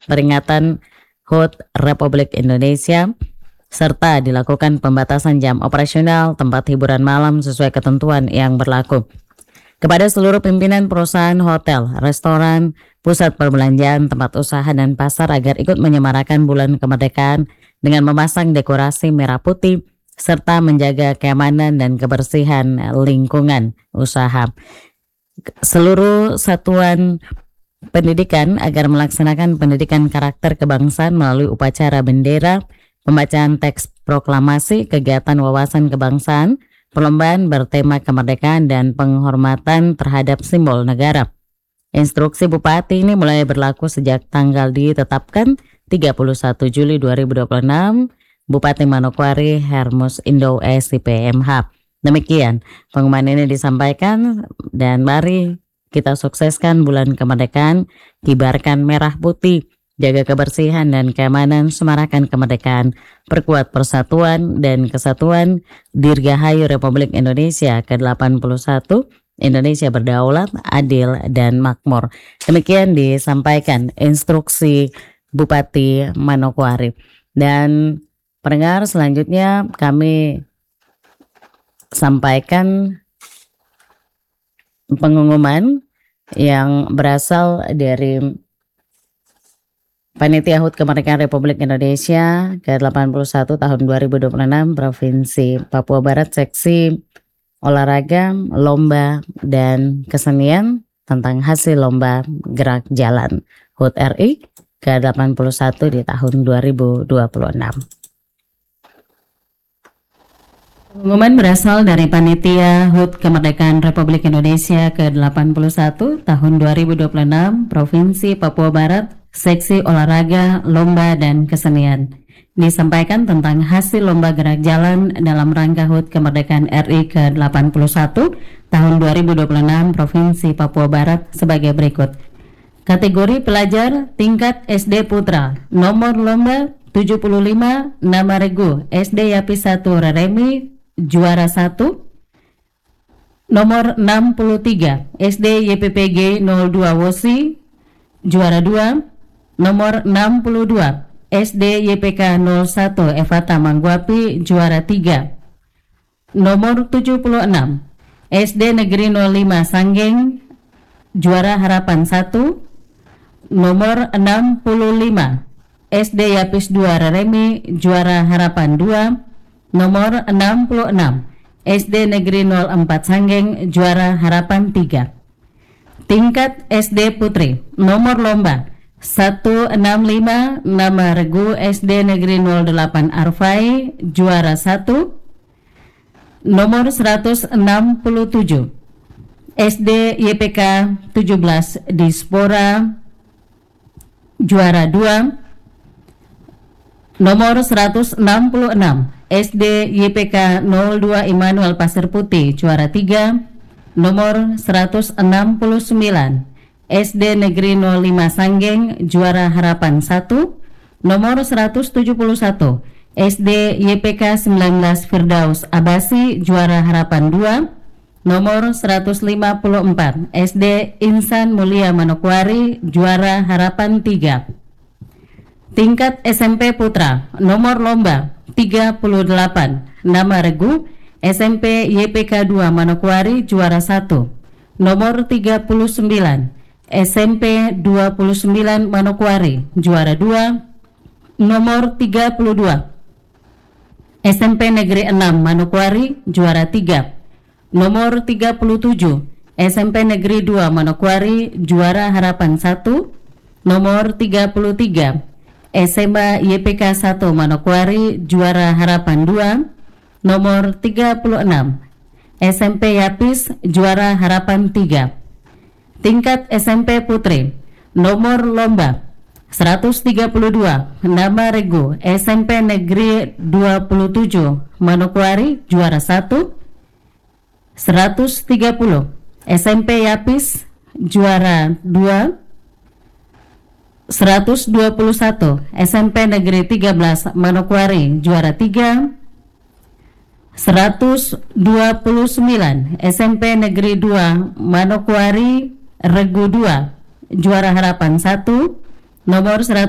peringatan HUT Republik Indonesia, serta dilakukan pembatasan jam operasional tempat hiburan malam sesuai ketentuan yang berlaku. Kepada seluruh pimpinan perusahaan hotel, restoran, pusat perbelanjaan, tempat usaha, dan pasar agar ikut menyemarakan bulan kemerdekaan dengan memasang dekorasi merah putih serta menjaga keamanan dan kebersihan lingkungan usaha. Seluruh satuan pendidikan agar melaksanakan pendidikan karakter kebangsaan melalui upacara bendera, pembacaan teks proklamasi, kegiatan wawasan kebangsaan, perlombaan bertema kemerdekaan, dan penghormatan terhadap simbol negara. Instruksi Bupati ini mulai berlaku sejak tanggal ditetapkan 31 Juli 2026, Bupati Manokwari Hermus Indo SIPMH. Demikian pengumuman ini disampaikan, dan mari kita sukseskan bulan kemerdekaan, kibarkan merah putih, jaga kebersihan dan keamanan, semarakan kemerdekaan, perkuat persatuan dan kesatuan, Dirgahayu Republik Indonesia ke-81, Indonesia berdaulat, adil, dan makmur. Demikian disampaikan instruksi Bupati Manokwari. Dan pendengar, selanjutnya kami sampaikan pengumuman yang berasal dari Panitia HUT Kemerdekaan Republik Indonesia ke-81 tahun 2026 Provinsi Papua Barat, Seksi Olahraga, Lomba, dan Kesenian tentang hasil lomba gerak jalan HUT RI ke-81 di tahun 2026. Pengumuman berasal dari Panitia HUT Kemerdekaan Republik Indonesia ke-81 tahun 2026 Provinsi Papua Barat, Seksi Olahraga, Lomba, dan Kesenian. Disampaikan tentang hasil lomba gerak jalan dalam rangka HUT Kemerdekaan RI ke-81 tahun 2026 Provinsi Papua Barat sebagai berikut. Kategori pelajar tingkat SD Putra, nomor lomba 75, nama regu SD Yapis 1 Reremi, juara 1. Nomor 63, SD YPPG 02 Wosi, juara 2. Nomor 62, SD YPK 01 Evata Mangguapi, juara 3. Nomor 76, SD Negeri 05 Sanggeng, juara harapan 1. Nomor 65, SD Yapis 2 Reremi, juara harapan 2. Nomor 66, SD Negeri 04 Sanggeng, juara harapan 3. Tingkat SD Putri, nomor lomba 165, nama regu SD Negeri 08 Arfai, juara 1. Nomor 167, SD YPK 17 Dispora, juara 2. Nomor 166, SD YPK 02 Immanuel Pasir Putih, juara 3. Nomor 169, SD Negeri 05 Sanggeng, juara harapan 1. Nomor 171, SD YPK 19 Firdaus Abasi, juara harapan 2. Nomor 154, SD Insan Mulia Manokwari, juara harapan 3. Tingkat SMP Putra, nomor lomba 38, nama regu SMP YPK 2 Manokwari, juara 1. Nomor 39, SMP 29 Manokwari, juara 2. Nomor 32, SMP Negeri 6 Manokwari, juara 3. Nomor 37, SMP Negeri 2 Manokwari, juara harapan 1. Nomor 33, SMA YPK 1 Manokwari, juara harapan 2. Nomor 36, SMP Yapis, juara harapan 3. Tingkat SMP Putri, nomor lomba 132, nama regu SMP Negeri 27 Manokwari, juara 1. 130, SMP Yapis, juara 2. 121, SMP Negeri 13 Manokwari, juara 3. 129, SMP Negeri 2 Manokwari, regu 2, juara harapan 1. Nomor